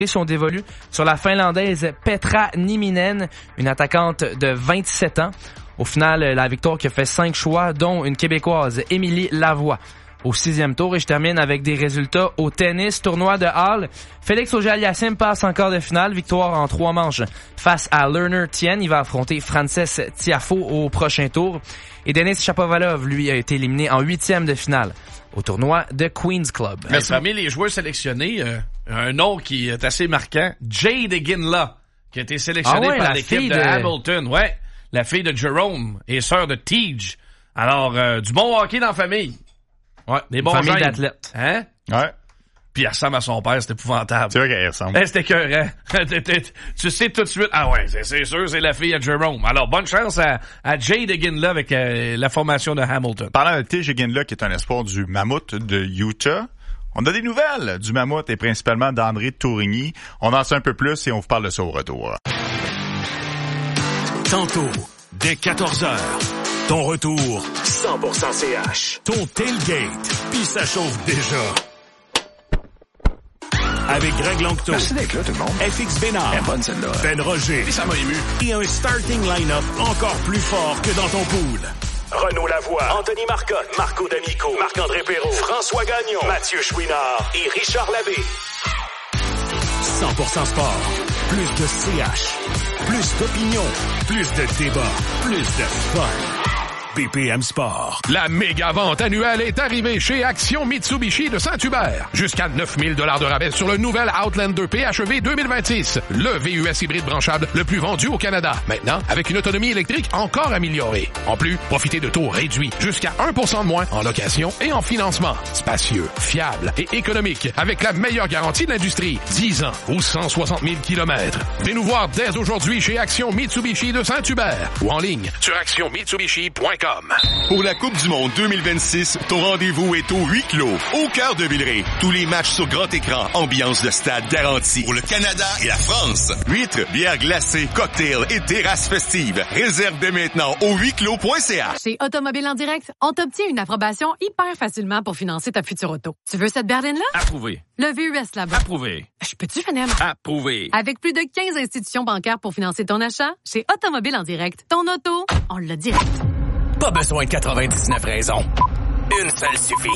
sont dévolus sur la Finlandaise Petra Nieminen, une attaquante de 27 ans. Au final, la victoire qui a fait 5 choix, dont une Québécoise, Émilie Lavoie, au 6e tour. Et je termine avec des résultats au tennis. Tournoi de Halle. Félix Auger-Aliassime passe en quart de finale. Victoire en 3 manches face à Lerner Tien. Il va affronter Frances Tiafoe au prochain tour. Et Denis Shapovalov, lui, a été éliminé en 8e de finale au tournoi de Queen's Club. Mais parmi les joueurs sélectionnés, un nom qui est assez marquant, Jade Ginla, qui a été sélectionné par l'équipe de Hamilton. Ouais, la fille de Jerome et sœur de Tej. Alors, du bon hockey dans la famille. Ouais, des bons famille d'athlètes. Hein? Ouais. Puis elle ressemble à son père, c'est épouvantable. C'est vrai qu'elle ressemble. C'était écœurant. Tu sais tout de suite, ah ouais, c'est sûr, c'est la fille à Jerome. Alors, bonne chance à Jade Ginla avec la formation de Hamilton. Parlant de Tej Ginla, qui est un espoir du Mammouth de Utah, on a des nouvelles du Mammouth et principalement d'André Tourigny. On en sait un peu plus et on vous parle de ça au retour. Tantôt, dès 14h, ton retour 100% CH. Ton tailgate, puis ça chauffe déjà. Avec Greg Longto. Merci d'être là, tout le monde. FX Bénard. Elle est bonne, celle-là. Ben Roger. Et ça m'a ému. Et un starting line-up encore plus fort que dans ton pool. Renaud Lavoie, Anthony Marcotte, Marco D'Amico, Marc-André Perrault, François Gagnon, Mathieu Chouinard et Richard Labbé. 100% sport. Plus de CH. Plus d'opinion. Plus de débat. Plus de fun. BPM Sport. La méga vente annuelle est arrivée chez Action Mitsubishi de Saint-Hubert. Jusqu'à 9 000 $ de rabais sur le nouvel Outlander PHEV 2026. Le VUS hybride branchable le plus vendu au Canada. Maintenant, avec une autonomie électrique encore améliorée. En plus, profitez de taux réduits jusqu'à 1% de moins en location et en financement. Spacieux, fiable et économique avec la meilleure garantie de l'industrie. 10 ans ou 160 000 km. Venez nous voir dès aujourd'hui chez Action Mitsubishi de Saint-Hubert ou en ligne sur actionmitsubishi.com. Pour la Coupe du Monde 2026, ton rendez-vous est au huis clos, au cœur de Villeray. Tous les matchs sur grand écran, ambiance de stade garantie. Pour le Canada et la France, huîtres, bières glacées, cocktails et terrasses festives. Réserve dès maintenant au huisclos.ca. Chez Automobile en direct, on t'obtient une approbation hyper facilement pour financer ta future auto. Tu veux cette berline-là? Approuvé. Le VUS là-bas. Approuvé. Je peux-tu finir? Approuvé. Avec plus de 15 institutions bancaires pour financer ton achat, chez Automobile en direct, ton auto, on l'a direct. Pas besoin de 99 raisons. Une seule suffit.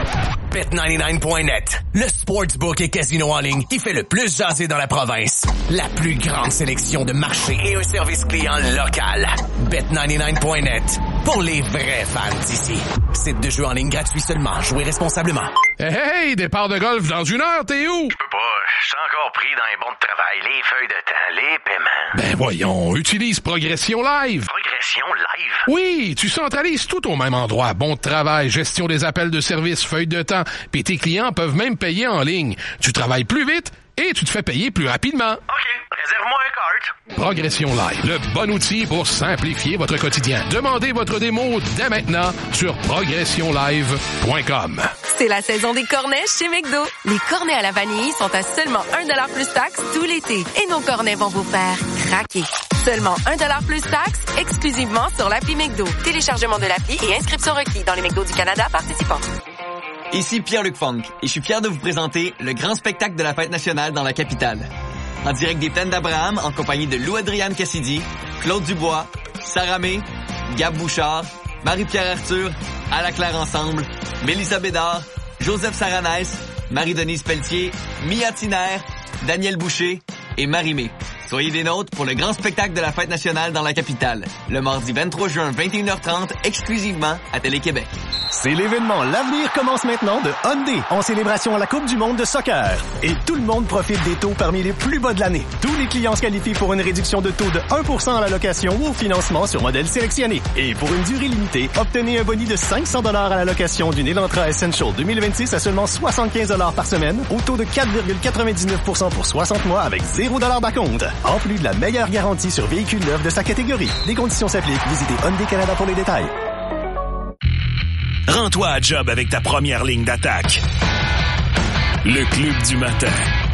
Bet99.net, le sportsbook et casino en ligne qui fait le plus jaser dans la province. La plus grande sélection de marchés et un service client local. Bet99.net, pour les vrais fans d'ici. Site de jeu en ligne gratuit seulement. Jouez responsablement. Hey, départ de golf dans 1 heure, t'es où? Je peux pas, je suis encore pris dans les bons de travail, les feuilles de temps, les paiements. Ben voyons, utilise Progression Live. Progression Live? Oui, tu centralises tout au même endroit. Bon de travail, gestion des appels de service, feuilles de temps, puis tes clients peuvent même payer en ligne. Tu travailles plus vite et tu te fais payer plus rapidement. OK, réserve-moi un cart. Progression Live, le bon outil pour simplifier votre quotidien. Demandez votre démo dès maintenant sur progressionlive.com. C'est la saison des cornets chez McDo. Les cornets à la vanille sont à seulement 1$ plus taxe tout l'été. Et nos cornets vont vous faire craquer. Seulement 1$ plus taxe, exclusivement sur l'appli McDo. Téléchargement de l'appli et inscription requis dans les McDo du Canada participants. Ici Pierre-Luc Funk et je suis fier de vous présenter le grand spectacle de la fête nationale dans la capitale. En direct des Plaines d'Abraham, en compagnie de Lou-Adriane Cassidy, Claude Dubois, Sarah May, Gab Bouchard, Marie-Pierre Arthur, Ala Claire Ensemble, Mélissa Bédard, Joseph Saranès, Marie-Denise Pelletier, Mia Tiner, Daniel Boucher et Marie-Mé. Soyez des nôtres pour le grand spectacle de la fête nationale dans la capitale, le mardi 23 juin 21h30, exclusivement à Télé-Québec. C'est l'événement L'avenir commence maintenant de Hyundai en célébration à la Coupe du monde de soccer. Et tout le monde profite des taux parmi les plus bas de l'année. Tous les clients se qualifient pour une réduction de taux de 1% à la location ou au financement sur modèle sélectionné. Et pour une durée limitée, obtenez un boni de 500 $ à la location d'une Elantra Essential 2026 à seulement 75 $ par semaine, au taux de 4,99% pour 60 mois avec 0 $ d'acompte. En plus de la meilleure garantie sur véhicules neufs de sa catégorie. Des conditions s'appliquent. Visitez Hyundai Canada pour les détails. Rends-toi à job avec ta première ligne d'attaque. Le Club du matin.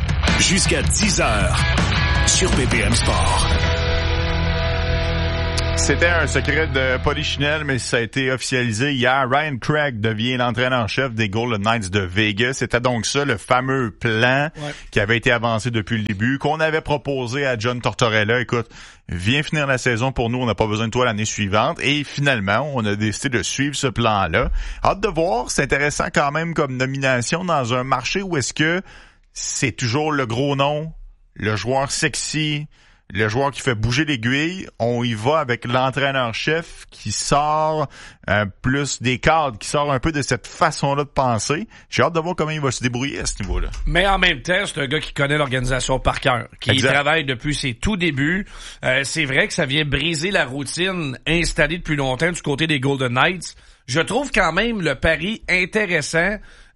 Jusqu'à 10h sur BPM Sport. C'était un secret de Polichinelle, mais ça a été officialisé hier. Ryan Craig devient l'entraîneur-chef des Golden Knights de Vegas. C'était donc ça, le fameux plan qui avait été avancé depuis le début, qu'on avait proposé à John Tortorella. Écoute, viens finir la saison pour nous, on n'a pas besoin de toi l'année suivante. Et finalement, on a décidé de suivre ce plan-là. Hâte de voir, c'est intéressant quand même comme nomination dans un marché où est-ce que c'est toujours le gros nom, le joueur sexy, le joueur qui fait bouger l'aiguille. On y va avec l'entraîneur-chef qui sort plus des cadres, qui sort un peu de cette façon-là de penser. J'ai hâte de voir comment il va se débrouiller à ce niveau-là. Mais en même temps, c'est un gars qui connaît l'organisation par cœur, qui travaille depuis ses tout débuts. C'est vrai que ça vient briser la routine installée depuis longtemps du côté des Golden Knights. Je trouve quand même le pari intéressant.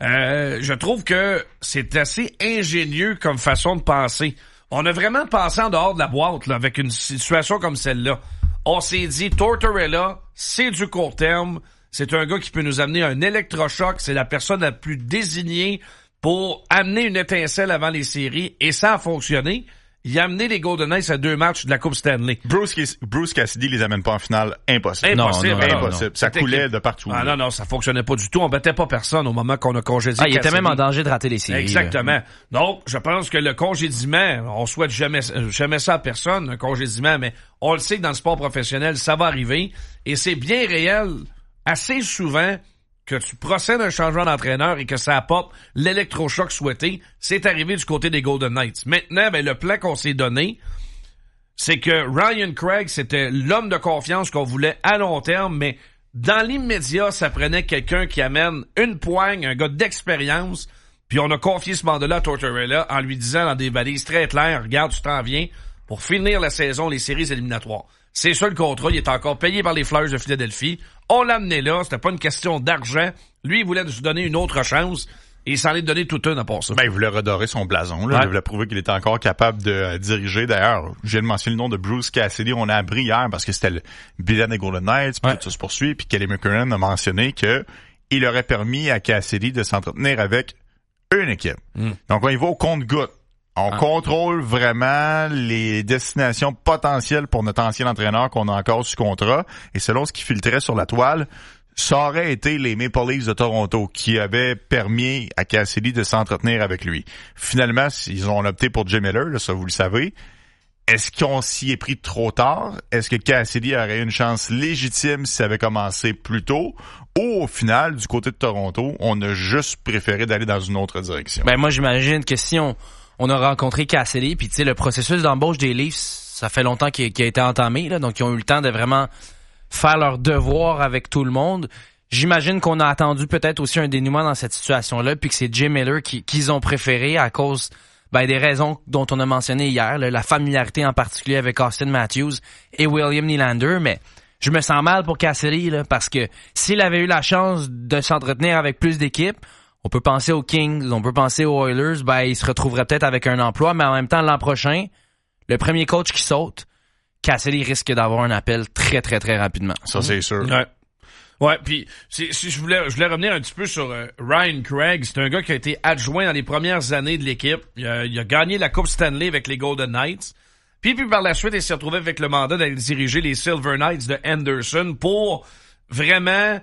Je trouve que c'est assez ingénieux comme façon de penser. On a vraiment pensé en dehors de la boîte là, avec une situation comme celle-là. On s'est dit, Tortorella, c'est du court terme. C'est un gars qui peut nous amener un électrochoc. C'est la personne la plus désignée pour amener une étincelle avant les séries. Et ça a fonctionné. Il a amené les Golden Knights à 2 matchs de la Coupe Stanley. Bruce Cassidy les amène pas en finale. Impossible. Impossible. Impossible. Ça coulait de partout. Ah non, ça fonctionnait pas du tout. On battait pas personne au moment qu'on a congédié. Il était même en danger de rater les séries. Exactement. Donc, je pense que le congédiement, on souhaite jamais ça à personne, un congédiement, mais on le sait que dans le sport professionnel, ça va arriver. Et c'est bien réel, assez souvent, que tu procèdes à un changement d'entraîneur et que ça apporte l'électrochoc souhaité. C'est arrivé du côté des Golden Knights. Maintenant, le plan qu'on s'est donné, c'est que Ryan Craig, c'était l'homme de confiance qu'on voulait à long terme, mais dans l'immédiat, ça prenait quelqu'un qui amène une poigne, un gars d'expérience, puis on a confié ce mandat-là à Tortorella en lui disant dans des balises très claires, regarde, tu t'en viens pour finir la saison, les séries éliminatoires. C'est ça le contrat, il est encore payé par les Flyers de Philadelphie. On l'a amené là, c'était pas une question d'argent. Lui, il voulait nous donner une autre chance. Et il s'en est donné toute une à part ça. Il voulait redorer son blason. Là. Il voulait prouver qu'il était encore capable de diriger. D'ailleurs, je viens de mentionner le nom de Bruce Cassidy. On a appris hier parce que c'était le bilan des Golden Knights. Puis tout ça se poursuit. Puis Kelly McCarron a mentionné que il aurait permis à Cassidy de s'entretenir avec une équipe. Donc, on y va au compte-gouttes. On contrôle vraiment les destinations potentielles pour notre ancien entraîneur qu'on a encore sous contrat. Et selon ce qui filtrait sur la toile, ça aurait été les Maple Leafs de Toronto qui avaient permis à Cassidy de s'entretenir avec lui. Finalement, ils ont opté pour Jim Miller, là, ça vous le savez. Est-ce qu'on s'y est pris trop tard? Est-ce que Cassidy aurait eu une chance légitime si ça avait commencé plus tôt? Ou au final, du côté de Toronto, on a juste préféré d'aller dans une autre direction? Moi, j'imagine que si on a rencontré Cassidy, puis tu sais, le processus d'embauche des Leafs, ça fait longtemps qu'il a été entamé, là, donc ils ont eu le temps de vraiment faire leur devoir avec tout le monde. J'imagine qu'on a attendu peut-être aussi un dénouement dans cette situation-là, puis que c'est Jim Miller qu'ils ont préféré à cause des raisons dont on a mentionné hier, là, la familiarité en particulier avec Austin Matthews et William Nylander, mais je me sens mal pour Cassidy, là, parce que s'il avait eu la chance de s'entretenir avec plus d'équipes, on peut penser aux Kings, on peut penser aux Oilers, il se retrouverait peut-être avec un emploi, mais en même temps, l'an prochain, le premier coach qui saute, Cassidy risque d'avoir un appel très, très, très rapidement. Ça, c'est sûr. Ouais, puis si je voulais revenir un petit peu sur Ryan Craig. C'est un gars qui a été adjoint dans les premières années de l'équipe. Il a gagné la Coupe Stanley avec les Golden Knights. Puis par la suite, il s'est retrouvé avec le mandat d'aller diriger les Silver Knights de Henderson pour vraiment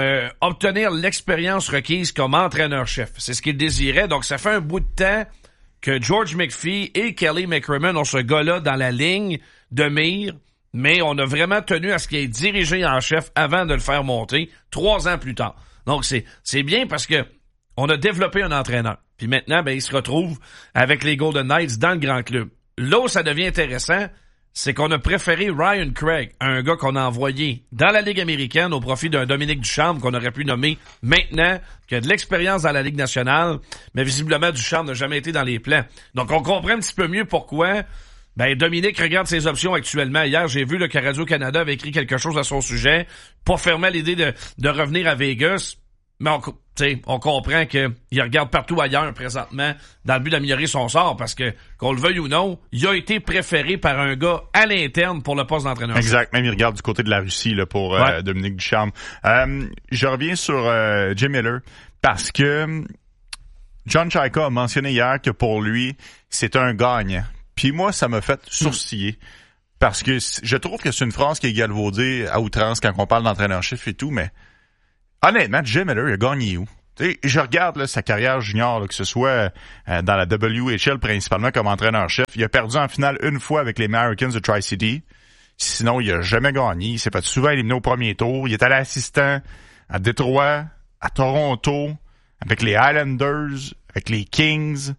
obtenir l'expérience requise comme entraîneur-chef. C'est ce qu'il désirait. Donc, ça fait un bout de temps que George McPhee et Kelly McCrimmon ont ce gars-là dans la ligne de mire, mais on a vraiment tenu à ce qu'il ait dirigé en chef avant de le faire monter 3 ans plus tard. Donc, c'est bien parce que on a développé un entraîneur. Puis maintenant, il se retrouve avec les Golden Knights dans le grand club. Là où ça devient intéressant, c'est qu'on a préféré Ryan Craig, un gars qu'on a envoyé dans la Ligue américaine au profit d'un Dominique Ducharme qu'on aurait pu nommer maintenant, qui a de l'expérience dans la Ligue nationale, mais visiblement Ducharme n'a jamais été dans les plans. Donc on comprend un petit peu mieux pourquoi Dominique regarde ses options actuellement. Hier, j'ai vu que Radio-Canada avait écrit quelque chose à son sujet, pas fermé à l'idée de revenir à Vegas, mais on comprend qu'il regarde partout ailleurs présentement dans le but d'améliorer son sort parce que, qu'on le veuille ou non, il a été préféré par un gars à l'interne pour le poste d'entraîneur. Exact. Même il regarde du côté de la Russie là, pour Dominique Ducharme. Je reviens sur Jim Miller parce que John Chayka a mentionné hier que pour lui, c'est un gagnant. Puis moi, ça m'a fait sourciller. Parce que je trouve que c'est une phrase qui est galvaudée à outrance quand on parle d'entraîneur-chef et tout, mais honnêtement, Jim Miller, il a gagné où? T'sais, je regarde là, sa carrière junior, là, que ce soit dans la WHL principalement comme entraîneur-chef. Il a perdu en finale une fois avec les Americans de Tri-City. Sinon, il a jamais gagné. Il s'est fait souvent éliminer au premier tour. Il est allé assistant à Détroit, à Toronto, avec les Islanders, avec les Kings.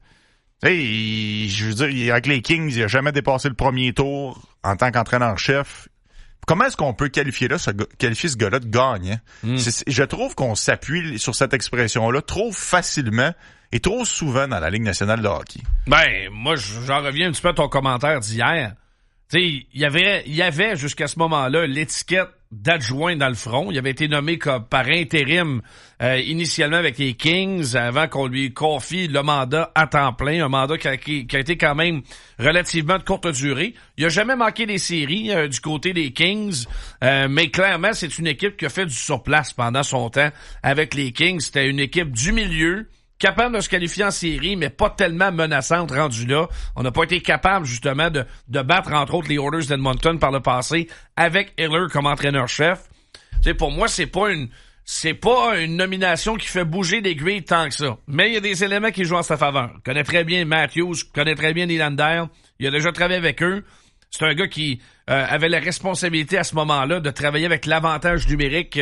Je veux dire, avec les Kings, il a jamais dépassé le premier tour en tant qu'entraîneur-chef. Comment est-ce qu'on peut qualifier ce gars-là de gagnant? Je trouve qu'on s'appuie sur cette expression-là trop facilement et trop souvent dans la Ligue nationale de hockey. Ben, moi, j'en reviens un petit peu à ton commentaire d'hier. Tu sais, il y avait jusqu'à ce moment-là l'étiquette d'adjoint dans le front. Il avait été nommé comme par intérim initialement avec les Kings avant qu'on lui confie le mandat à temps plein, un mandat qui a été quand même relativement de courte durée. Il a jamais manqué des séries du côté des Kings, mais clairement c'est une équipe qui a fait du surplace pendant son temps avec les Kings. C'était une équipe du milieu, capable de se qualifier en série, mais pas tellement menaçante rendue là. On n'a pas été capable, justement, de battre, entre autres, les Oilers d'Edmonton par le passé avec Hiller comme entraîneur-chef. Tu sais, pour moi, c'est pas une nomination qui fait bouger l'aiguille tant que ça. Mais il y a des éléments qui jouent en sa faveur. Je connais très bien Matthews, je connais très bien Nylander. Il a déjà travaillé avec eux. C'est un gars qui avait la responsabilité à ce moment-là de travailler avec l'avantage numérique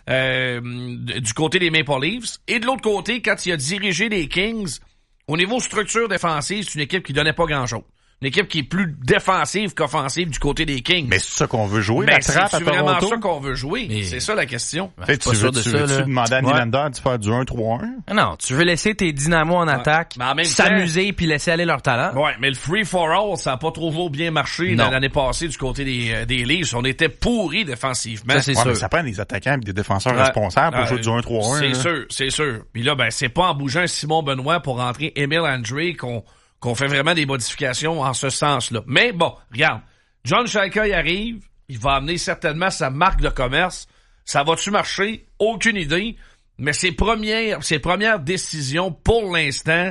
du côté des Maple Leafs. Et de l'autre côté, quand il a dirigé les Kings, au niveau structure défensive, c'est une équipe qui donnait pas grand-chose. Une équipe qui est plus défensive qu'offensive du côté des Kings. Mais c'est ça qu'on veut jouer, la trappe à Toronto? C'est vraiment ça qu'on veut jouer. Mais... C'est ça la question. Tu veux demander à Nylander de faire du 1-3-1? Non, tu veux laisser tes dynamos en attaque, s'amuser puis laisser aller leur talent. Ouais, mais le free-for-all, ça a pas trop bien marché l'année passée du côté des Leafs. On était pourris défensivement. Ça, c'est sûr. Mais ça prend des attaquants et des défenseurs responsables pour jouer du 1-3-1. C'est sûr. Puis là, ben, c'est pas en bougeant Simon Benoît pour rentrer Emile André qu'on fait vraiment des modifications en ce sens-là. Mais bon, regarde, John Chayka y arrive, il va amener certainement sa marque de commerce. Ça va-tu marcher? Aucune idée. Mais ses premières décisions, pour l'instant,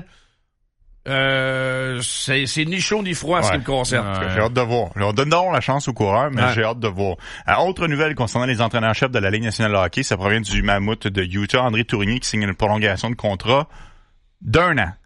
c'est ni chaud ni froid en ce qui me concerne. J'ai hâte de voir. Donnons la chance aux coureurs, mais j'ai hâte de voir. Autre nouvelle concernant les entraîneurs-chefs de la Ligue nationale de hockey, ça provient du mammouth de Utah, André Tourigny, qui signe une prolongation de contrat d'1 an.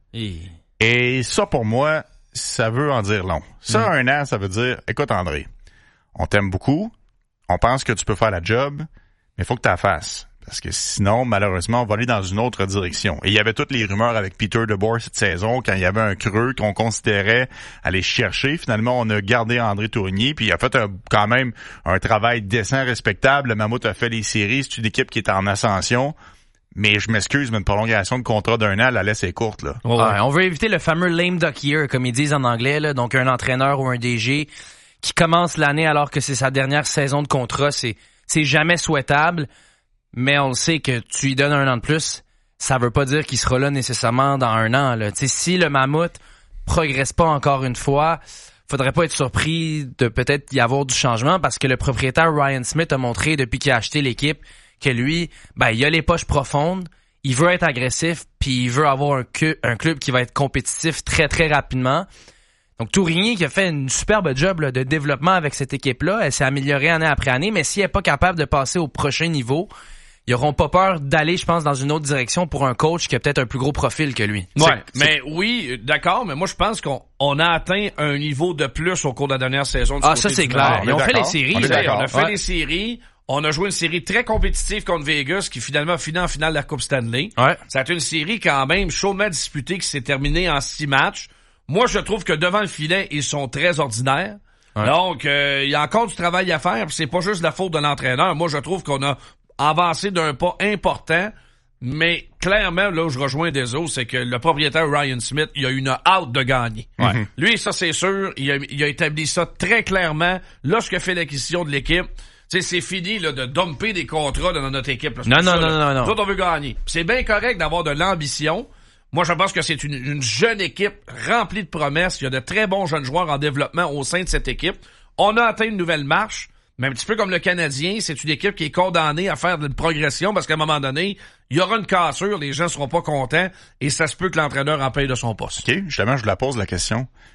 Et ça, pour moi, ça veut en dire long. Ça, 1 an, ça veut dire, écoute, André, on t'aime beaucoup, on pense que tu peux faire la job, mais il faut que tu la fasses. Parce que sinon, malheureusement, on va aller dans une autre direction. Et il y avait toutes les rumeurs avec Peter DeBoer cette saison, quand il y avait un creux qu'on considérait aller chercher. Finalement, on a gardé André Tourigny, puis il a fait quand même un travail décent, respectable. Le Mammouth a fait les séries, c'est une équipe qui est en ascension. Mais je m'excuse, mais une prolongation de contrat d'1 an, la laisse est courte, là. On veut éviter le fameux lame duck year, comme ils disent en anglais, là. Donc, un entraîneur ou un DG qui commence l'année alors que c'est sa dernière saison de contrat, c'est jamais souhaitable. Mais on le sait que tu lui donnes 1 an de plus, ça veut pas dire qu'il sera là nécessairement dans 1 an, là. Tu sais, si le Mammouth progresse pas encore une fois, faudrait pas être surpris de peut-être y avoir du changement parce que le propriétaire Ryan Smith a montré depuis qu'il a acheté l'équipe que lui, ben, il a les poches profondes, il veut être agressif, puis il veut avoir un club qui va être compétitif très, très rapidement. Donc, Tourigny qui a fait une superbe job là, de développement avec cette équipe-là, elle s'est améliorée année après année, mais si elle n'est pas capable de passer au prochain niveau, ils n'auront pas peur d'aller, je pense, dans une autre direction pour un coach qui a peut-être un plus gros profil que lui. Ouais, mais oui, d'accord, mais moi je pense qu'on a atteint un niveau de plus au cours de la dernière saison. Ça c'est clair. Ils ont fait les séries. On a fait les séries. On a joué une série très compétitive contre Vegas qui finalement a fini en finale de la Coupe Stanley. Ouais. Ça a été une série quand même chaudement disputée qui s'est terminée en 6 matchs. Moi, je trouve que devant le filet, ils sont très ordinaires. Ouais. Donc, il y a encore du travail à faire. C'est pas juste la faute de l'entraîneur. Moi, je trouve qu'on a avancé d'un pas important. Mais clairement, là où je rejoins des autres, c'est que le propriétaire Ryan Smith, il a une hâte de gagner. Ouais. Lui, ça c'est sûr, il a établi ça très clairement lorsqu'il a fait l'acquisition de l'équipe. Tu sais, c'est fini là, de dumper des contrats dans notre équipe. Là. Non. Tout, on veut gagner. C'est bien correct d'avoir de l'ambition. Moi, je pense que c'est une jeune équipe remplie de promesses. Il y a de très bons jeunes joueurs en développement au sein de cette équipe. On a atteint une nouvelle marche. Mais un petit peu comme le Canadien, c'est une équipe qui est condamnée à faire de la progression parce qu'à un moment donné, il y aura une cassure, les gens seront pas contents et ça se peut que l'entraîneur en paye de son poste. OK, justement, je vous la pose la question.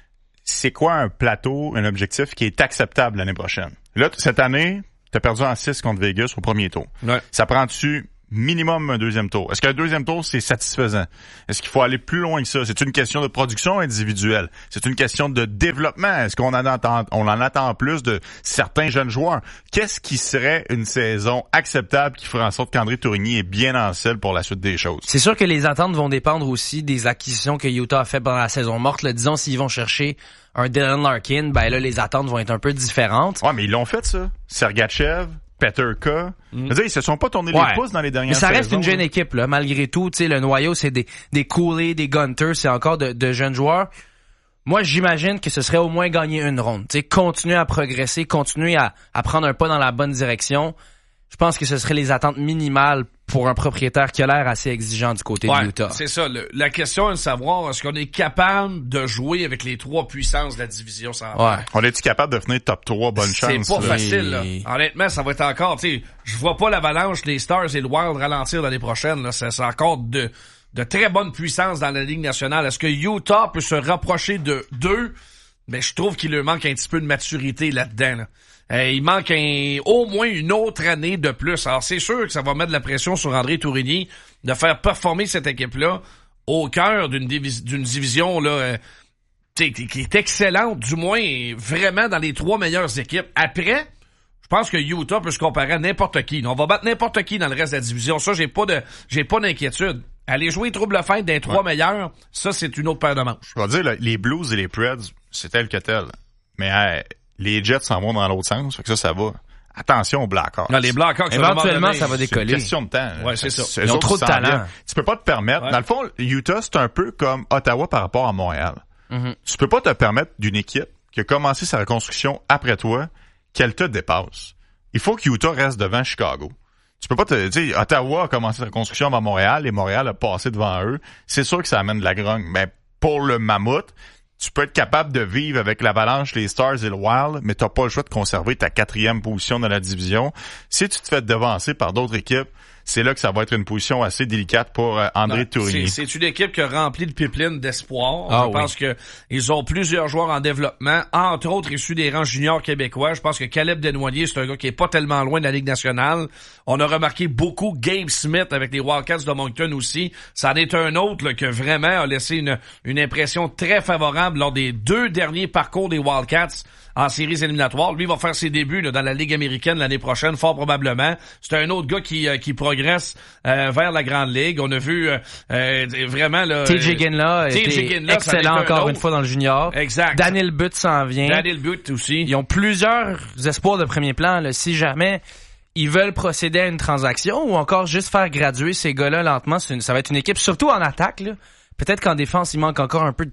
c'est quoi un plateau, un objectif qui est acceptable l'année prochaine? Là, cette année, t'as perdu en 6 contre Vegas au premier tour. Ouais. Ça prend-tu minimum un deuxième tour? Est-ce qu'un deuxième tour, c'est satisfaisant? Est-ce qu'il faut aller plus loin que ça? C'est une question de production individuelle. C'est une question de développement. Est-ce qu'on en attend plus de certains jeunes joueurs? Qu'est-ce qui serait une saison acceptable qui ferait en sorte qu'André Tourigny est bien en selle pour la suite des choses? C'est sûr que les attentes vont dépendre aussi des acquisitions que Utah a fait pendant la saison morte. Là, disons, s'ils vont chercher un Dylan Larkin, ben là, les attentes vont être un peu différentes. Ouais, mais ils l'ont fait, ça. Sergachev, Peterka. Je veux dire, ils se sont pas tournés les pouces dans les dernières saisons. Mais ça reste une jeune équipe, là. Malgré tout, tu sais, le noyau, c'est des Cooley, des Gunter, c'est encore de jeunes joueurs. Moi, j'imagine que ce serait au moins gagner une ronde. Tu sais, continuer à progresser, continuer à prendre un pas dans la bonne direction. Je pense que ce serait les attentes minimales pour un propriétaire qui a l'air assez exigeant du côté de Utah. C'est ça. La question est de savoir, est-ce qu'on est capable de jouer avec les 3 puissances de la division centrale? Ouais. On est-tu capable de finir top 3? Bonne chance. C'est pas facile, là. Honnêtement, ça va être encore, tu sais, je vois pas l'Avalanche, les Stars et le Wild ralentir l'année prochaine, là. C'est encore de très bonne puissance dans la Ligue nationale. Est-ce que Utah peut se rapprocher de 2? Ben, je trouve qu'il leur manque un petit peu de maturité là-dedans, là. Il manque au moins une autre année de plus. Alors, c'est sûr que ça va mettre de la pression sur André Tourigny de faire performer cette équipe-là au cœur d'une division là qui est excellente, du moins vraiment dans les 3 meilleures équipes. Après, je pense que Utah peut se comparer à n'importe qui. On va battre n'importe qui dans le reste de la division. Ça, j'ai pas d'inquiétude. Aller jouer trouble fête des 3 meilleurs, ça, c'est une autre paire de manches. Je vais dire, là, les Blues et les Preds, c'est tel que tel. Mais les Jets s'en vont dans l'autre sens, fait que ça va. Attention aux Blackhawks. Non, les Blackhawks, éventuellement, ça va décoller. C'est une question de temps. Ouais, c'est ça. Ils ont trop de talent. Tu peux pas te permettre. Ouais. Dans le fond, Utah, c'est un peu comme Ottawa par rapport à Montréal. Mm-hmm. Tu peux pas te permettre d'une équipe qui a commencé sa reconstruction après toi, qu'elle te dépasse. Il faut que Utah reste devant Chicago. Tu peux pas tu sais, Ottawa a commencé sa reconstruction avant Montréal et Montréal a passé devant eux. C'est sûr que ça amène de la grogne. Mais pour le Mammouth, tu peux être capable de vivre avec l'Avalanche, les Stars et le Wild, mais t'as pas le choix de conserver ta 4e position dans la division. Si tu te fais devancer par d'autres équipes, c'est là que ça va être une position assez délicate pour André Tourigny. C'est une équipe qui a rempli de pipelines d'espoir. Je pense que ils ont plusieurs joueurs en développement, entre autres issus des rangs juniors québécois. Je pense que Caleb Desnoyers, c'est un gars qui est pas tellement loin de la Ligue nationale. On a remarqué beaucoup Gabe Smith avec les Wildcats de Moncton aussi. Ça en est un autre là, qui vraiment a laissé une impression très favorable lors des 2 derniers parcours des Wildcats en séries éliminatoires. Lui va faire ses débuts là, dans la Ligue américaine l'année prochaine, fort probablement. C'est un autre gars qui progresse vers la Grande Ligue. On a vu vraiment là. TJ Ginla était excellent encore une fois dans le junior. Exact. Daniel Butt s'en vient. Daniel Butt aussi. Ils ont plusieurs espoirs de premier plan. Là, si jamais ils veulent procéder à une transaction ou encore juste faire graduer ces gars-là lentement, ça va être une équipe, surtout en attaque. Là. Peut-être qu'en défense, il manque encore un peu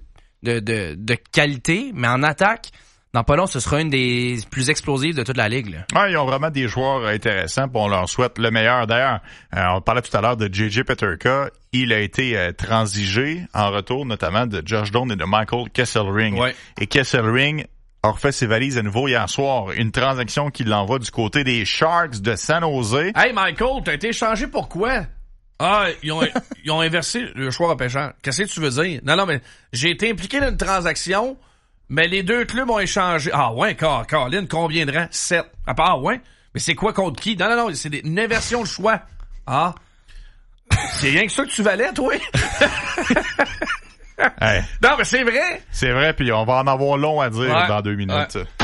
de qualité, mais en attaque, dans pas long, ce sera une des plus explosives de toute la Ligue. Là. Ouais, ils ont vraiment des joueurs intéressants, puis on leur souhaite le meilleur. D'ailleurs, on parlait tout à l'heure de JJ Peterka. Il a été transigé en retour, notamment de Josh Doan et de Michael Kesselring. Ouais. Et Kesselring a refait ses valises à nouveau hier soir. Une transaction qui l'envoie du côté des Sharks de San Jose. Hey Michael, t'as été échangé pour quoi? Ah, ils ont inversé le choix repêcheur. Qu'est-ce que tu veux dire? Non, mais j'ai été impliqué dans une transaction, mais les 2 clubs ont échangé. Ah ouais, Caroline, combien de rangs? 7. Ah ouais? Mais c'est quoi contre qui? Non, c'est une inversion de choix. Ah. C'est rien que ça que tu valais, toi? Hey. Non, mais c'est vrai. C'est vrai, puis on va en avoir long à dire dans 2 minutes. Ouais.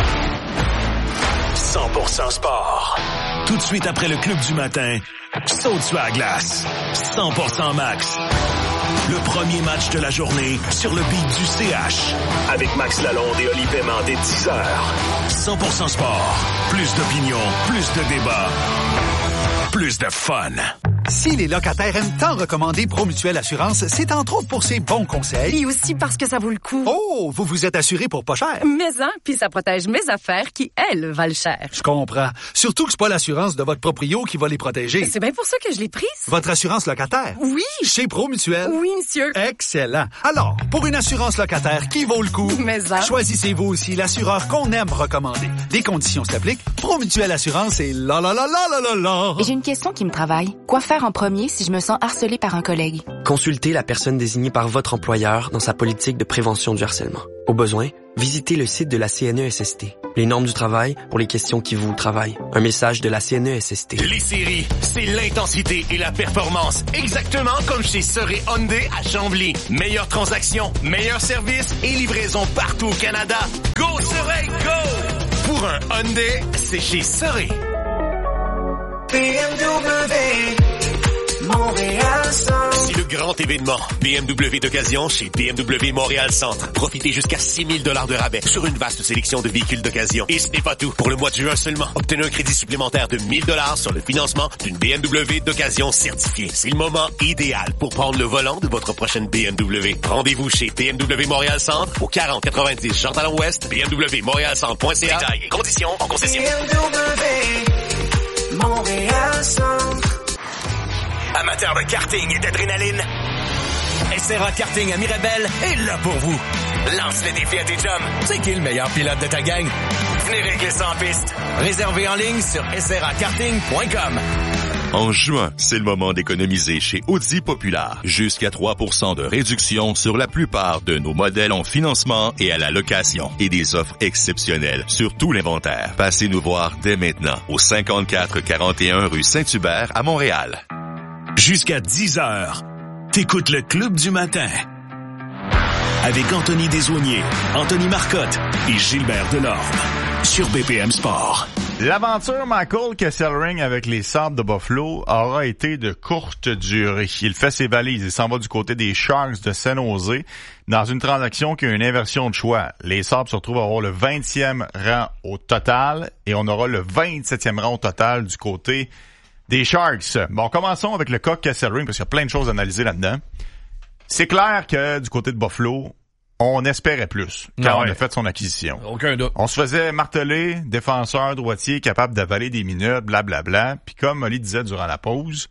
100% sport. Tout de suite après le club du matin, saute sur la glace. 100% max. Le premier match de la journée sur le beat du CH. Avec Max Lalonde et Oli Paiement dès 10h. 100% sport. Plus d'opinion, plus de débat, plus de fun. Si les locataires aiment tant recommander Promutuelle Assurance, c'est entre autres pour ses bons conseils. Et aussi parce que ça vaut le coup. Oh, vous vous êtes assuré pour pas cher. Mais puis ça protège mes affaires qui, elles, valent cher. Je comprends. Surtout que c'est pas l'assurance de votre proprio qui va les protéger. C'est bien pour ça que je l'ai prise. Votre assurance locataire? Oui. Chez Promutuelle? Oui, monsieur. Excellent. Alors, pour une assurance locataire qui vaut le coup, choisissez-vous aussi l'assureur qu'on aime recommander. Des conditions s'appliquent. Promutuelle Assurance et la. Et j'ai une question qui me travaille. Quoi faire en premier si je me sens harcelée par un collègue? Consultez la personne désignée par votre employeur dans sa politique de prévention du harcèlement. Au besoin, visitez le site de la CNESST. Les normes du travail pour les questions qui vous travaillent. Un message de la CNESST. Les séries, c'est l'intensité et la performance. Exactement comme chez Soré Hyundai à Chambly. Meilleure transaction, meilleur service et livraison partout au Canada. Go Soré, go! Pour un Hyundai, c'est chez Soré. BMW Montréal Centre. C'est le grand événement. BMW d'occasion chez BMW Montréal Centre. Profitez jusqu'à 6 000 $ de rabais sur une vaste sélection de véhicules d'occasion. Et ce n'est pas tout. Pour le mois de juin seulement, obtenez un crédit supplémentaire de 1 000 $ sur le financement d'une BMW d'occasion certifiée. C'est le moment idéal pour prendre le volant de votre prochaine BMW. Rendez-vous chez BMW Montréal Centre au 4090 Jean Talon Ouest, bmwmontrealcentre.ca. Détails et conditions en concession. BMW Montréal Centre. Amateurs de karting et d'adrénaline, SRA Karting à Mirabel est là pour vous. Lance le défi à tes chums. C'est qui le meilleur pilote de ta gang? Venez régler ça en piste. Réservez en ligne sur srakarting.com. En juin, c'est le moment d'économiser chez Audi Populaire. Jusqu'à 3% de réduction sur la plupart de nos modèles en financement et à la location. Et des offres exceptionnelles sur tout l'inventaire. Passez nous voir dès maintenant au 5441 rue Saint-Hubert à Montréal. Jusqu'à 10h, t'écoutes le Club du matin. Avec Anthony Desaulniers, Anthony Marcotte et Gilbert Delorme. Sur BPM Sport. L'aventure Michael Kesselring avec les Sabres de Buffalo aura été de courte durée. Il fait ses valises et s'en va du côté des Sharks de San Jose dans une transaction qui a une inversion de choix. Les Sabres se retrouvent à avoir le 20e rang au total et on aura le 27e rang au total du côté des Sharks. Bon, commençons avec le cas Kesselring parce qu'il y a plein de choses à analyser là-dedans. C'est clair que du côté de Buffalo, on espérait plus quand on a fait son acquisition. Aucun doute. On se faisait marteler, défenseur droitier capable d'avaler des minutes, blablabla. Puis comme Molly disait durant la pause,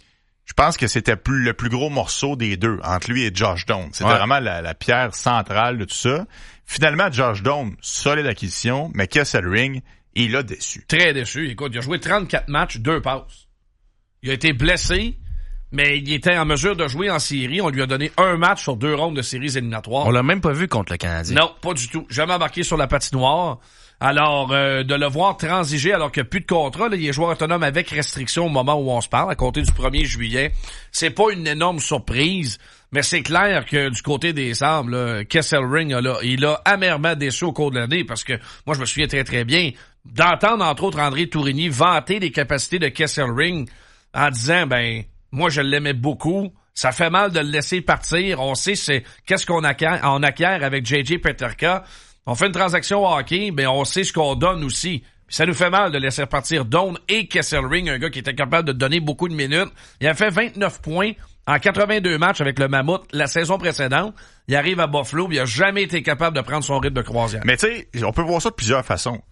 je pense que c'était le plus gros morceau des deux, entre lui et Josh Doan. C'était vraiment la pierre centrale de tout ça. Finalement, Josh Doan, solide acquisition, mais Kesselring, il a déçu. Très déçu. Écoute, il a joué 34 matchs, 2 passes. Il a été blessé, mais il était en mesure de jouer en série. On lui a donné 1 match sur 2 rondes de séries éliminatoires. On l'a même pas vu contre le Canadien. Non, pas du tout. Jamais embarqué sur la patinoire. Alors, de le voir transiger alors qu'il n'y a plus de contrat, là, il est joueur autonome avec restriction au moment où on se parle, à compter du 1er juillet. C'est pas une énorme surprise, mais c'est clair que du côté des Sabres, Kesselring, il a amèrement déçu au cours de l'année parce que moi, je me souviens très, très bien d'entendre, entre autres, André Tourigny vanter les capacités de Kesselring en disant, moi, je l'aimais beaucoup. Ça fait mal de le laisser partir. On sait qu'est-ce qu'on acquiert avec J.J. Peterka. On fait une transaction au hockey, on sait ce qu'on donne aussi. Puis ça nous fait mal de laisser partir Doan et Kesselring, un gars qui était capable de donner beaucoup de minutes. Il a fait 29 points en 82 matchs avec le Mammouth la saison précédente. Il arrive à Buffalo, il a jamais été capable de prendre son rythme de croisière. Mais tu sais, on peut voir ça de plusieurs façons.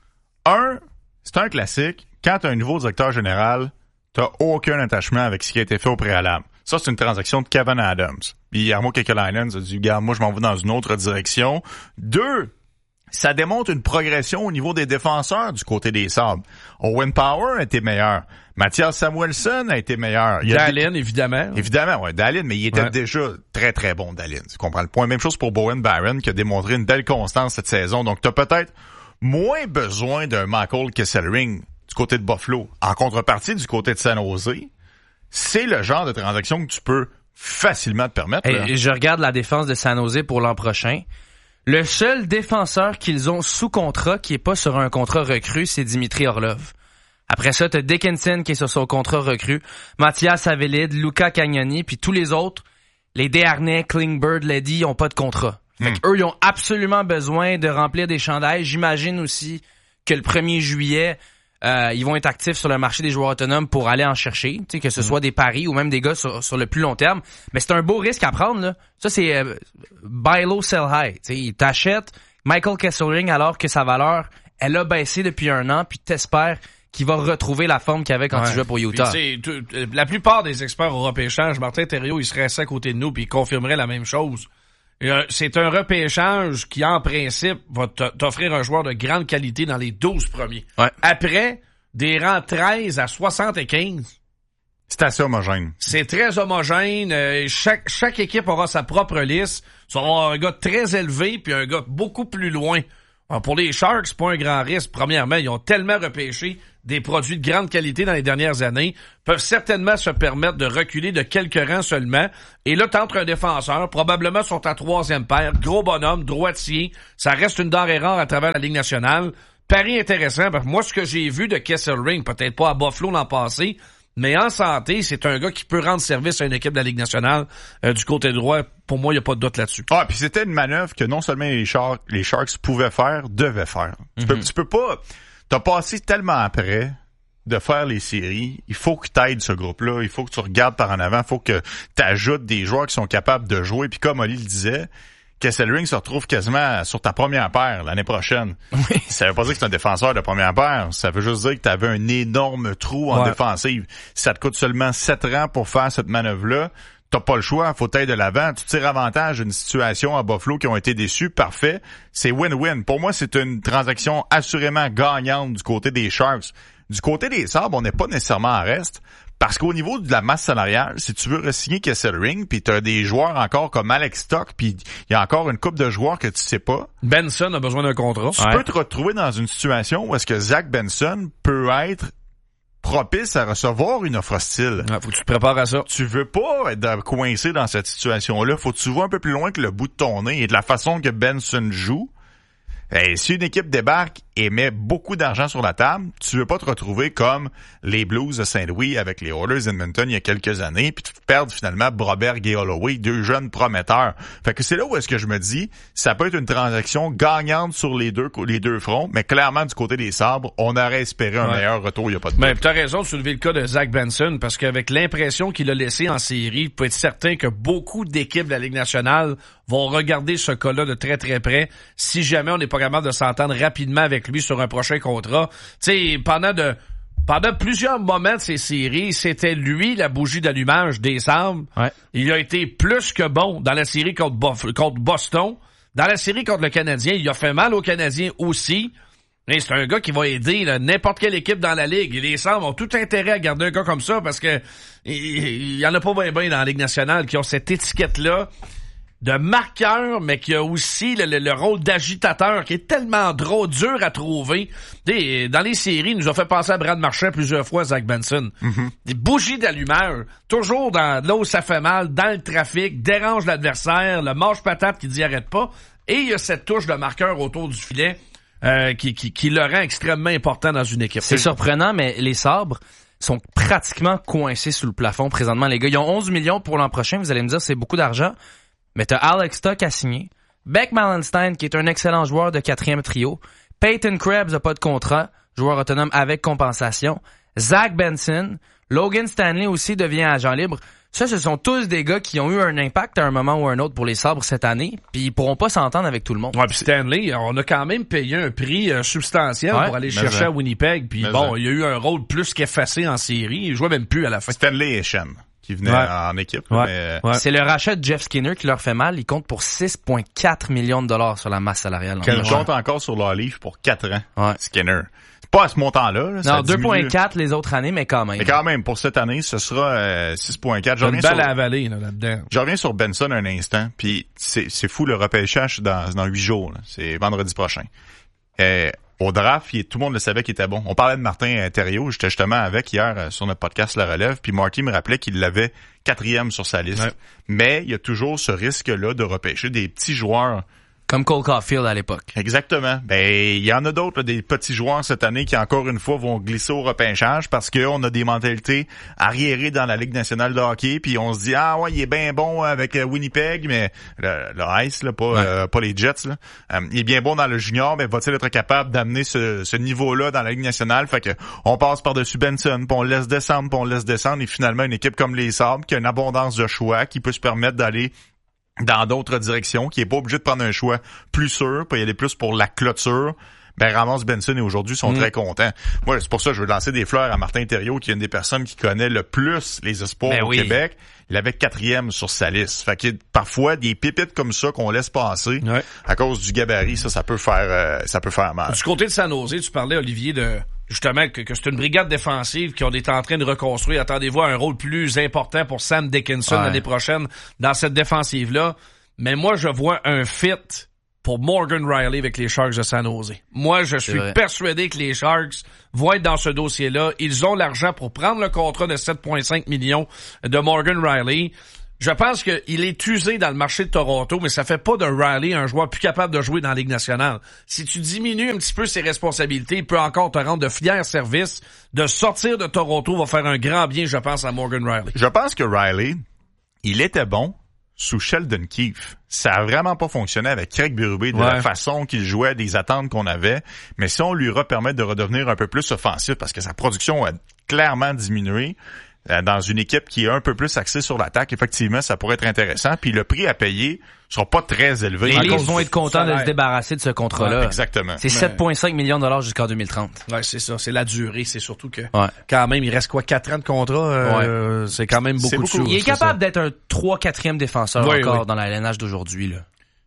C'est un classique. Quand tu as un nouveau directeur général, t'as aucun attachement avec ce qui a été fait au préalable. Ça, c'est une transaction de Kevin Adams. Puis Jarmo Kekalainen a dit, regarde, moi, je m'en vais dans une autre direction. 2, ça démontre une progression au niveau des défenseurs du côté des Sabres. Owen Power a été meilleur. Mathias Samuelsson a été meilleur. Dahlin, évidemment. Évidemment, ouais. Dahlin, mais il était déjà très, très bon, Dahlin. Tu comprends le point. Même chose pour Bowen Barron, qui a démontré une belle constance cette saison. Donc, t'as peut-être moins besoin d'un Michael Kesselring du côté de Buffalo. En contrepartie, du côté de San Jose, c'est le genre de transaction que tu peux facilement te permettre. Et je regarde la défense de San Jose pour l'an prochain. Le seul défenseur qu'ils ont sous contrat qui est pas sur un contrat recru, c'est Dimitri Orlov. Après ça, t'as Dickinson qui est sur son contrat recru, Mathias Avelid, Luca Cagnoni, puis tous les autres, les Desharnais, Klingberg, Leddy, ont pas de contrat. Fait qu'eux, ils ont absolument besoin de remplir des chandails. J'imagine aussi que le 1er juillet, ils vont être actifs sur le marché des joueurs autonomes pour aller en chercher, que ce soit des paris ou même des gars sur le plus long terme. Mais c'est un beau risque à prendre, là. Ça, c'est buy low, sell high. T'sais, t'achètes Michael Kesselring alors que sa valeur, elle a baissé depuis 1 an, puis t'espères qu'il va retrouver la forme qu'il avait quand il jouait pour Utah. La plupart des experts au repêchage, Martin Thériault, il serait assis à côté de nous puis il confirmerait la même chose. C'est un repêchage qui, en principe, va t'offrir un joueur de grande qualité dans les 12 premiers. Ouais. Après, des rangs 13 à 75, C'est assez homogène. C'est très homogène. Chaque équipe aura sa propre liste. Tu vas avoir un gars très élevé puis un gars beaucoup plus loin. Alors pour les Sharks, c'est pas un grand risque. Premièrement, ils ont tellement repêché des produits de grande qualité dans les dernières années, peuvent certainement se permettre de reculer de quelques rangs seulement. Et là, t'entres un défenseur, probablement sur ta troisième paire, gros bonhomme, droitier. Ça reste une denrée rare à travers la Ligue nationale. Pari intéressant, parce que moi, ce que j'ai vu de Kesselring, peut-être pas à Buffalo l'an passé, mais en santé, c'est un gars qui peut rendre service à une équipe de la Ligue nationale du côté droit. Pour moi, il n'y a pas de doute là-dessus. Ah, puis c'était une manœuvre que non seulement les Sharks pouvaient faire, devaient faire. Tu peux pas... T'as passé tellement après de faire les séries. Il faut que t'aides ce groupe-là. Il faut que tu regardes par en avant. Il faut que t'ajoutes des joueurs qui sont capables de jouer. Puis comme Oli le disait, Kesselring se retrouve quasiment sur ta première paire l'année prochaine. Oui. Ça veut pas dire que c'est un défenseur de première paire. Ça veut juste dire que t'avais un énorme trou en défensive. Si ça te coûte seulement 7 rangs pour faire cette manœuvre-là, t'as pas le choix, faut t'aider de l'avant. Tu tires avantage d'une situation à Buffalo qui ont été déçus, parfait. C'est win-win. Pour moi, c'est une transaction assurément gagnante du côté des Sharks. Du côté des Sabres, on n'est pas nécessairement en reste. Parce qu'au niveau de la masse salariale, si tu veux re-signer Kesselring, puis t'as des joueurs encore comme Alex Stock, puis il y a encore une couple de joueurs que tu sais pas. Benson a besoin d'un contrat. Tu peux te retrouver dans une situation où est-ce que Zach Benson peut être propice à recevoir une offre hostile. Faut que tu te prépares à ça. Tu veux pas être coincé dans cette situation-là. Faut que tu vois un peu plus loin que le bout de ton nez et de la façon que Benson joue. Et si une équipe débarque et met beaucoup d'argent sur la table, tu veux pas te retrouver comme les Blues de Saint-Louis avec les Oilers d'Edmonton il y a quelques années, puis tu perds finalement Broberg et Holloway, deux jeunes prometteurs. Fait que c'est là où est-ce que je me dis, ça peut être une transaction gagnante sur les deux fronts, mais clairement du côté des Sabres, on aurait espéré un meilleur retour, il y a pas de doute. Mais t'as raison de soulever le cas de Zach Benson, parce qu'avec l'impression qu'il a laissé en série, il peut être certain que beaucoup d'équipes de la Ligue nationale vont regarder ce cas-là de très très près si jamais on n'est pas capable de s'entendre rapidement avec lui sur un prochain contrat. Tu sais, pendant plusieurs moments de ces séries, c'était lui la bougie d'allumage des Sabres. Ouais. Il a été plus que bon dans la série contre Boston. Dans la série contre le Canadien, il a fait mal aux Canadiens aussi. Et c'est un gars qui va aider n'importe quelle équipe dans la Ligue. Et les Sabres ont tout intérêt à garder un gars comme ça parce que il y en a pas bien dans la Ligue nationale qui ont cette étiquette-là de marqueur, mais qui a aussi le rôle d'agitateur, qui est tellement dur à trouver. Dans les séries, il nous a fait penser à Brad Marchand plusieurs fois, Zach Benson. Mm-hmm. Des bougies d'allumeur, toujours là où ça fait mal, dans le trafic, dérange l'adversaire, le mange-patate qui dit arrête pas. Et il y a cette touche de marqueur autour du filet qui le rend extrêmement important dans une équipe. C'est surprenant, mais les Sabres sont pratiquement coincés sous le plafond présentement, les gars. Ils ont 11 millions pour l'an prochain. Vous allez me dire, c'est beaucoup d'argent. Mais t'as Alex Stock à signer, Beck Malenstein qui est un excellent joueur de 4e trio, Peyton Krebs a pas de contrat, joueur autonome avec compensation, Zach Benson, Logan Stanley aussi devient agent libre. Ça, ce sont tous des gars qui ont eu un impact à un moment ou un autre pour les Sabres cette année, puis ils pourront pas s'entendre avec tout le monde. Ouais, puis Stanley, on a quand même payé un prix substantiel pour aller chercher à Winnipeg, puis bon, il y a eu un rôle plus qu'effacé en série, il jouait même plus à la fin. Stanley et Shen qui venait en équipe. Mais... C'est le rachat de Jeff Skinner qui leur fait mal. Il compte pour 6,4 millions de dollars sur la masse salariale. Il compte encore sur leur livre pour 4 ans, Skinner. C'est pas à ce montant-là. Non, 2,4 les autres années, mais quand même. Mais quand même, pour cette année, ce sera 6,4. Une balle à avaler là-dedans. Je reviens sur Benson un instant, puis c'est fou, le repêchage dans 8 jours. Là. C'est vendredi prochain. Au draft, tout le monde le savait qu'il était bon. On parlait de Martin Thériault, j'étais justement avec hier sur notre podcast La Relève, puis Marty me rappelait qu'il l'avait 4e sur sa liste. Ouais. Mais il y a toujours ce risque-là de repêcher des petits joueurs. Comme Cole Caulfield à l'époque. Exactement. Il y en a d'autres, des petits joueurs cette année qui encore une fois vont glisser au repêchage parce qu'on a des mentalités arriérées dans la Ligue nationale de hockey, puis on se dit il est bien bon avec Winnipeg, mais le Ice là, pas les Jets là. Il est bien bon dans le junior, mais va-t-il être capable d'amener ce niveau-là dans la Ligue nationale? Fait que on passe par-dessus Benson, puis on laisse descendre, et finalement une équipe comme les Sabres qui a une abondance de choix, qui peut se permettre d'aller dans d'autres directions, qui est pas obligé de prendre un choix plus sûr, pour y aller plus pour la clôture. Ramos, Benson et aujourd'hui sont très contents. Moi, c'est pour ça que je veux lancer des fleurs à Martin Thériault, qui est une des personnes qui connaît le plus les espoirs au Québec. Il avait 4e sur sa liste. Fait que parfois, des pépites comme ça qu'on laisse passer à cause du gabarit, ça peut faire mal. Du côté de San Jose, tu parlais, Olivier, de justement que c'est une brigade défensive qu'on est en train de reconstruire. Attendez-vous à un rôle plus important pour Sam Dickinson l'année prochaine dans cette défensive-là. Mais moi, je vois un fit pour Morgan Riley avec les Sharks de San Jose. Moi, je suis persuadé que les Sharks vont être dans ce dossier-là. Ils ont l'argent pour prendre le contrat de 7,5 millions de Morgan Riley. Je pense qu'il est usé dans le marché de Toronto, mais ça fait pas de Riley un joueur plus capable de jouer dans la Ligue nationale. Si tu diminues un petit peu ses responsabilités, il peut encore te rendre de fiers services. De sortir de Toronto va faire un grand bien, je pense, à Morgan Riley. Je pense que Riley, il était bon sous Sheldon Keefe. Ça a vraiment pas fonctionné avec Craig Berube de la façon qu'il jouait, des attentes qu'on avait. Mais si on lui repermet de redevenir un peu plus offensif, parce que sa production a clairement diminué, dans une équipe qui est un peu plus axée sur l'attaque, effectivement, ça pourrait être intéressant. Puis le prix à payer sera pas très élevé. Les Leafs vont être contents de se débarrasser de ce contrat-là. Exactement. C'est 7,5 millions de dollars jusqu'en 2030. Ouais, c'est ça. C'est la durée. C'est surtout que quand même, il reste 4 ans de contrat. C'est quand même beaucoup de sous. Il est capable d'être un 3-4e défenseur encore dans la LNH d'aujourd'hui, là.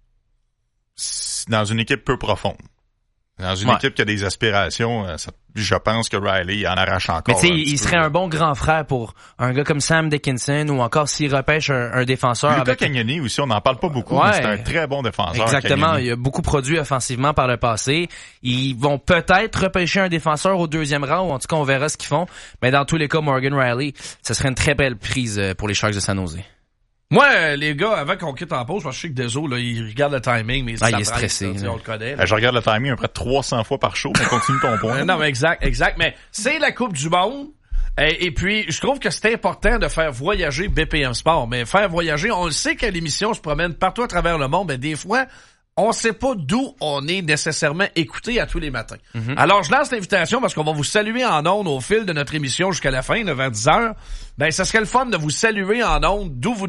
Dans une équipe peu profonde. Dans une équipe qui a des aspirations, je pense que Riley en arrache encore. Mais tu sais, il serait un bon grand frère pour un gars comme Sam Dickinson ou encore s'il repêche un défenseur. Lucas Cagnoni aussi, on n'en parle pas beaucoup, mais c'est un très bon défenseur. Exactement, Cagnoni. il a beaucoup produit offensivement par le passé. Ils vont peut-être repêcher un défenseur au 2e rang, ou en tout cas on verra ce qu'ils font. Mais dans tous les cas, Morgan Riley, ce serait une très belle prise pour les Sharks de San Jose. Moi, les gars, avant qu'on quitte en pause, parce que je sais que Deso, là, il regarde le timing, mais il est stressé. On le connaît. Je regarde le timing à peu près 300 fois par show, mais continue ton point. Non, mais exact. Mais c'est la Coupe du Monde. Et puis, je trouve que c'est important de faire voyager BPM Sport. Mais faire voyager, on le sait que l'émission se promène partout à travers le monde, mais des fois, on sait pas d'où on est nécessairement écouté à tous les matins. Mm-hmm. Alors, je lance l'invitation parce qu'on va vous saluer en ondes au fil de notre émission jusqu'à la fin, vers 10h. Ben, ça serait le fun de vous saluer en ondes d'où vous